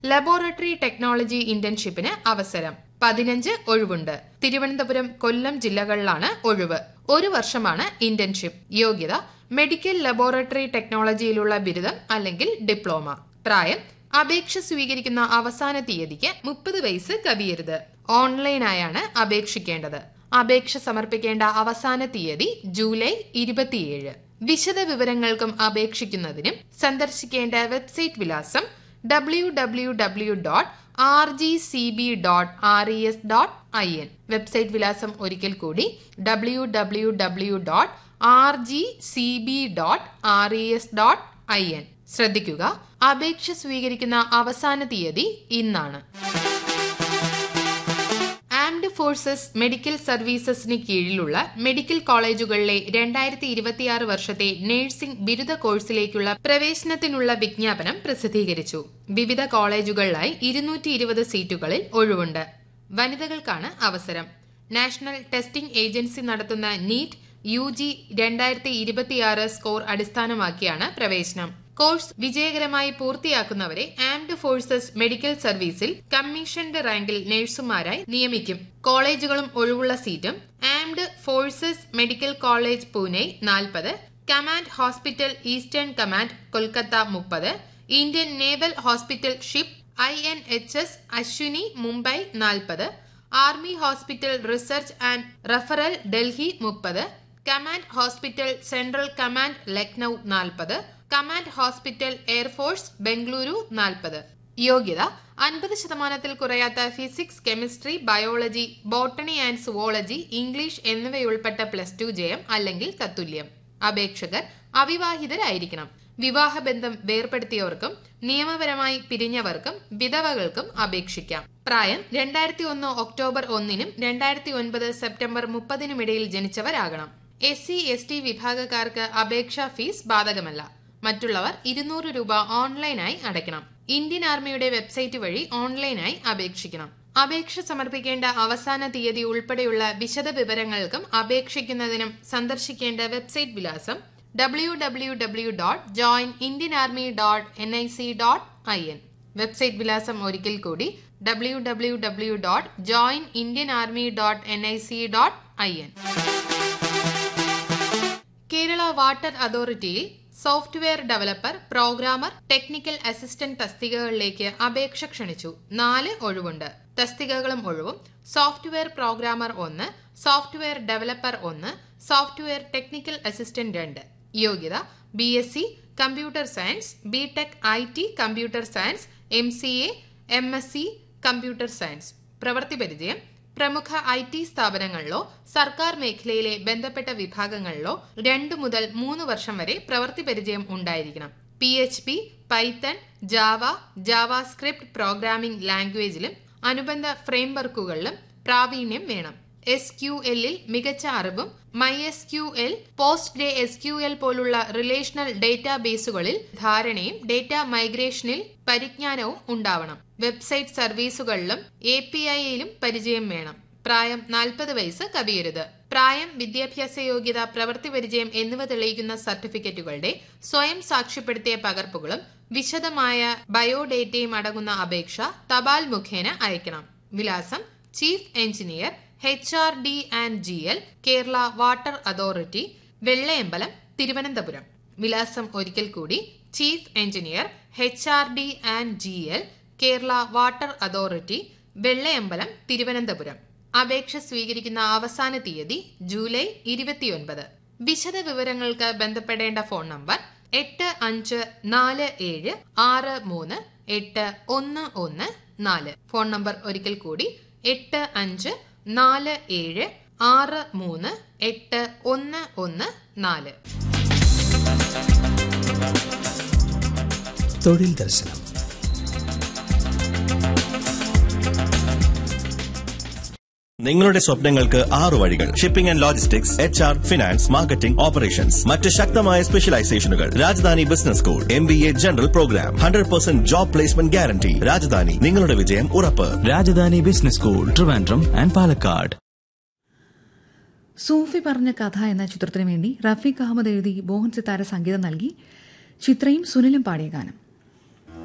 Laboratory technology ഇന്റേൺഷിപ്പിന് അവസരം 15 ഒഴിവുണ്ട്. തിരുവനന്തപുരം, കൊല്ലം ജില്ലകളിലാണ് ഒഴിവ്. 1 വർഷമാണ് ഇന്റേൺഷിപ്പ്. യോഗ്യത മെഡിക്കൽ ലബോറട്ടറി ടെക്നോളജിയിലുള്ള ബിരുദം അല്ലെങ്കിൽ ഡിപ്ലോമ. പ്രായം അപേക്ഷ സ്വീകരിക്കുന്ന അവസാന തീയതിക്ക് 30 വയസ്സ് കവിയരുത്. ഓൺലൈനായാണ് അപേക്ഷിക്കേണ്ടത്. അപേക്ഷ സമർപ്പിക്കേണ്ട അവസാന തീയതി ജൂലൈ 27. വിശദ വിവരങ്ങൾക്കും അപേക്ഷിക്കുന്നതിനും സന്ദർശിക്കേണ്ട വെബ്സൈറ്റ് വിലാസം www.rgcb.res.in. വെബ്സൈറ്റ് വിലാസം ഒരിക്കൽ കൂടി www.rgcb.res.in. ശ്രദ്ധിക്കുക, അപേക്ഷ സ്വീകരിക്കുന്ന അവസാന തീയതി ഇന്നാണ്. ആംഡ് ഫോഴ്സസ് മെഡിക്കൽ സർവീസസിന് കീഴിലുള്ള മെഡിക്കൽ കോളേജുകളിലെ 2026 വർഷത്തെ നഴ്സിംഗ് ബിരുദ കോഴ്സിലേക്കുള്ള പ്രവേശനത്തിനുള്ള വിജ്ഞാപനം പ്രസിദ്ധീകരിച്ചു. വിവിധ കോളേജുകളിലായി 220 സീറ്റുകളിൽ ഒഴിവുണ്ട്. വനിതകൾക്കാണ് അവസരം. നാഷണൽ ടെസ്റ്റിംഗ് ഏജൻസി നടത്തുന്ന നീറ്റ് UG 2026 സ്കോർ അടിസ്ഥാനമാക്കിയാണ് പ്രവേശനം. കോഴ്സ് വിജയകരമായി പൂർത്തിയാക്കുന്നവരെ ആംഡ് ഫോഴ്സസ് മെഡിക്കൽ സർവീസിൽ കമ്മീഷൻഡ് റാങ്കിൽ നഴ്സുമാരായി നിയമിക്കും. കോളേജുകളും ഒഴിവുള്ള സീറ്റും: armed forces medical college Pune 40, command hospital eastern command Kolkata 30, Indian naval hospital ship INHS Ashwini Mumbai 40, army hospital research and referral Delhi 30, command hospital central command Lucknow 40, command hospital air force Bengaluru 40. യോഗ്യത 50% കുറയാത്ത physics, chemistry, biology, botany and zoology, English എന്നിവയുൾപ്പെട്ട +2 ജയം അല്ലെങ്കിൽ തത്തുല്യം. അപേക്ഷകർ അവിവാഹിതരായിരിക്കണം. വിവാഹബന്ധം വേർപ്പെടുത്തിയവർക്കും നിയമപരമായി പിരിഞ്ഞവർക്കും വിധവകൾക്കും അപേക്ഷിക്കാം. പ്രായം 2001 October 1 2009 September 30 ഇടയിൽ ജനിച്ചവരാകണം. SC/ST വിഭാഗക്കാർക്ക് അപേക്ഷാ ഫീസ് ബാധകമല്ല. മറ്റുള്ളവർ 200 രൂപ ഓൺലൈനായി അടയ്ക്കണം. ഇന്ത്യൻ ആർമിയുടെ വെബ്സൈറ്റ് വഴി ഓൺലൈനായി അപേക്ഷിക്കണം. അപേക്ഷ സമർപ്പിക്കേണ്ട അവസാന തീയതി ഉൾപ്പെടെയുള്ള വിശദ വിവരങ്ങൾക്കും അപേക്ഷിക്കുന്നതിനും സന്ദർശിക്കേണ്ട വെബ്സൈറ്റ് വിലാസം www.joinindianarmy.nic.in. വെബ്സൈറ്റ് വിലാസം ഒരിക്കൽ കൂടി www.joinindianarmy.nic.in. Kerala water അതോറിറ്റിയിൽ software developer, programmer, technical assistant തസ്തികകളിലേക്ക് അപേക്ഷ ക്ഷണിച്ചു. 4 ഒഴിവുണ്ട്. തസ്തികകളും ഒഴിവും: software programmer 1, software developer 1, software technical assistant 2. യോഗ്യത BSc computer science, BTech IT computer science, MCA, MSc computer science. പ്രവൃത്തി പരിചയം: പ്രമുഖ IT സ്ഥാപനങ്ങളിലോ സർക്കാർ മേഖലയിലെ ബന്ധപ്പെട്ട വിഭാഗങ്ങളിലോ 2 മുതൽ 3 വർഷം വരെ പ്രവൃത്തി പരിചയം ഉണ്ടായിരിക്കണം. PHP, Python, Java, JavaScript programming ലാംഗ്വേജിലും അനുബന്ധ ഫ്രെയിംവർക്കുകളിലും പ്രാവീണ്യം വേണം. SQLൽ മികച്ച അറിവും MySQL, PostgreSQL പോലുള്ള റിലേഷണൽ ഡേറ്റാബേസുകളിൽ ധാരണയും ഡേറ്റ മൈഗ്രേഷനിൽ പരിജ്ഞാനവും ഉണ്ടാവണം. വെബ്സൈറ്റ് സർവീസുകളിലും APIയിലും പരിചയം വേണം. പ്രായം 40 വയസ്സ് കവിയരുത്. പ്രായം, വിദ്യാഭ്യാസ യോഗ്യത, പ്രവൃത്തി പരിചയം എന്നിവ തെളിയിക്കുന്ന സർട്ടിഫിക്കറ്റുകളുടെ സ്വയം സാക്ഷ്യപ്പെടുത്തിയ പകർപ്പുകളും വിശദമായ ബയോഡേറ്റയും അടങ്ങുന്ന അപേക്ഷ തപാൽ മുഖേന അയക്കണം. വിലാസം: chief engineer HRD&GL, Kerala water authority, Vellayambalam, Thiruvananthapuram. വിലാസം ഒരിക്കൽ കൂടി: chief engineer HRD&GL, Kerala water authority, Vellayambalam, Thiruvananthapuram. അപേക്ഷ സ്വീകരിക്കുന്ന അവസാന തീയതി ജൂലൈ 29. വിശദ വിവരങ്ങൾക്ക് ബന്ധപ്പെടേണ്ട ഫോൺ നമ്പർ 8547638114. ഫോൺ നമ്പർ ഒരിക്കൽ കൂടി: 8547638114. തൊഴിൽ ദർശനം. നിങ്ങളുടെ സ്വപ്നങ്ങൾക്ക് 6 വഴികൾ. Shipping and logistics, HR, finance, marketing, operations. മറ്റ് ശക്തമായ സ്പെഷ്യലൈസേഷനുകൾ. Rajdhani business school, MBA general programme, 100% job placement guarantee. Rajdhani, നിങ്ങളുടെ വിജയം ഉറപ്പ്. Rajdhani business school, Trivandrum and Palakkad. സൂഫി പറഞ്ഞ കഥ എന്ന ചിത്രത്തിനു വേണ്ടി റഫീഖ് അഹമ്മദ് എഴുതി മോഹൻ സിത്താര സംഗീതം നൽകി ചിത്രയും സുനിലും പാടിയ ഗാനം.